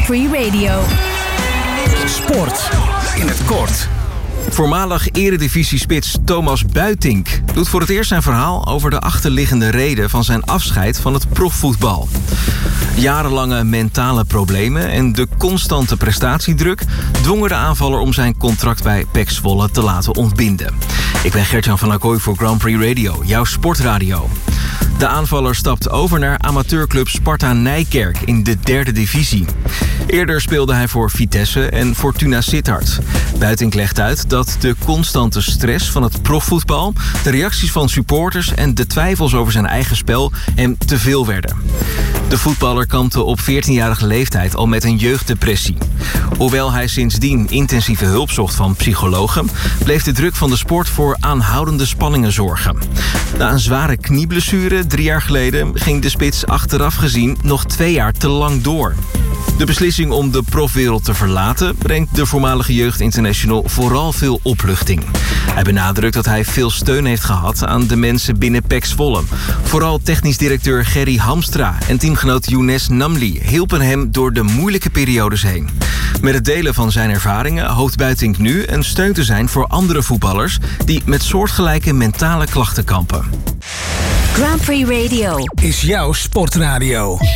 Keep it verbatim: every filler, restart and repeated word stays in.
Grand Prix Radio. Sport in het kort. Voormalig eredivisiespits Thomas Buitink doet voor het eerst zijn verhaal over de achterliggende reden van zijn afscheid van het profvoetbal. Jarenlange mentale problemen en de constante prestatiedruk dwongen de aanvaller om zijn contract bij P E C Zwolle te laten ontbinden. Ik ben Gert-Jan van Acquoy voor Grand Prix Radio, jouw sportradio. De aanvaller stapt over naar amateurclub Sparta Nijkerk in de derde divisie. Eerder speelde hij voor Vitesse en Fortuna Sittard. Buitink legt uit dat de constante stress van het profvoetbal, de reacties van supporters en de twijfels over zijn eigen spel hem te veel werden. De voetballer kampte op veertienjarige leeftijd al met een jeugddepressie. Hoewel hij sindsdien intensieve hulp zocht van psychologen, bleef de druk van de sport voor aanhoudende spanningen zorgen. Na een zware knieblessure drie jaar geleden ging de spits achteraf gezien nog twee jaar te lang door. De beslissing om de profwereld te verlaten brengt de voormalige jeugdinternational vooral veel opluchting. Hij benadrukt dat hij veel steun heeft gehad aan de mensen binnen P E C Zwolle. Vooral technisch directeur Gerry Hamstra en teamgenoot Younes Namli hielpen hem door de moeilijke periodes heen. Met het delen van zijn ervaringen hoopt Buitink nu een steun te zijn voor andere voetballers die met soortgelijke mentale klachten kampen. Grand Prix Radio Is jouw sportradio.